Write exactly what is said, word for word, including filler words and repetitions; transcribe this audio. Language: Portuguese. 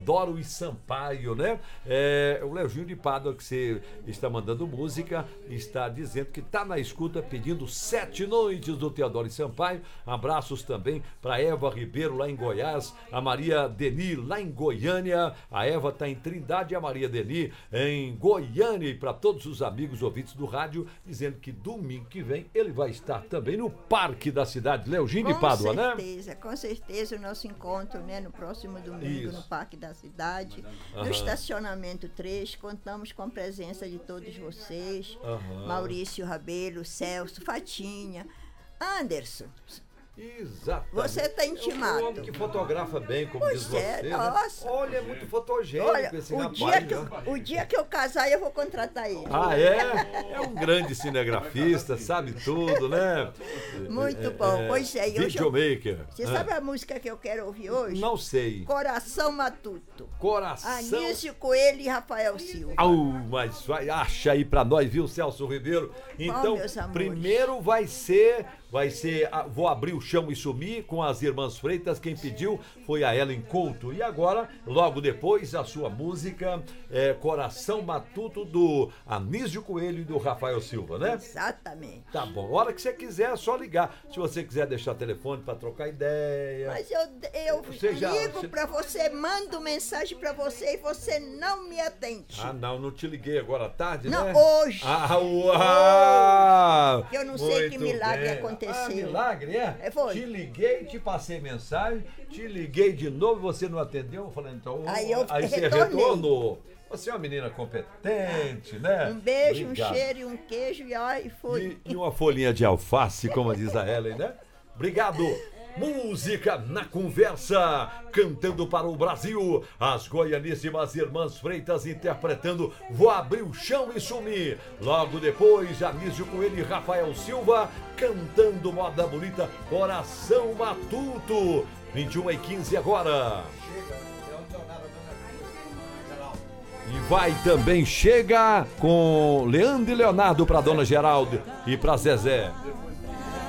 Doro e Sampaio, né? É, o Leozinho de Pádua, que você está mandando música, está dizendo que está na escuta, pedindo Sete Noites do Teodoro e Sampaio. Abraços também para Eva Ribeiro, lá em Goiás, a Maria Deni, lá em Goiânia. A Eva está em Trindade e a Maria Deni em Goiânia. E para todos os amigos ouvintes do rádio, dizendo que domingo que vem ele vai estar também no Parque da Cidade. Leozinho de Pádua, né? Com certeza, com certeza o nosso encontro, né, no próximo domingo. Isso. No Parque da Cidade, uhum. No estacionamento três, contamos com a presença de todos vocês, uhum. Maurício Rabelo, Celso, Fatinha, Anderson. Exatamente. Você está intimado. É um homem que fotografa bem, como pois diz você. É, né? nossa. Olha, é muito fotogênico. Olha, esse o, rapaz, dia que né? eu, o dia que eu casar, eu vou contratar ele. Ah, é? É um grande cinegrafista, sabe tudo, né? Muito é, bom. É, pois é. Videomaker. Você é. sabe a música que eu quero ouvir hoje? Não sei. Coração Matuto. Coração. Anísio Coelho e Rafael Silva. Ah, mas vai, acha aí pra nós, viu, Celso Ribeiro? Então, bom, primeiro vai ser... Vai ser, vou abrir o chão e sumir com as Irmãs Freitas. Quem pediu foi a Ellen Couto. E agora, logo depois, a sua música é Coração Matuto do Anísio Coelho e do Rafael Silva, né? Exatamente. Tá bom. A hora que você quiser, é só ligar. Se você quiser deixar telefone para trocar ideia. Mas eu, eu ligo já, você... para você, mando mensagem para você e você não me atende. Ah, não, não te liguei agora à tarde, não, né? Não, hoje. Ah, uau! Eu não sei que milagre bem. aconteceu. Ah, milagre, é? é foi. Te liguei, te passei mensagem, te liguei de novo, você não atendeu, eu falei, então... Aí, eu aí você retornou. Você é uma menina competente, né? Um beijo, Obrigado. Um cheiro e um queijo e ai, foi. E, e uma folhinha de alface, como diz a Ellen, né? Obrigado. Música na conversa, cantando para o Brasil, as goianíssimas Irmãs Freitas interpretando Vou Abrir o Chão e Sumir. Logo depois, Anísio Coelho e Rafael Silva cantando Moda Bonita, Coração Matuto. vinte e uma e quinze agora. E vai também, chega com Leandro e Leonardo para Dona Geraldo e para Zezé.